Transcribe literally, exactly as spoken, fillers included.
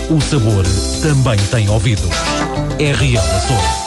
O sabor também tem ouvidos. R L Açores.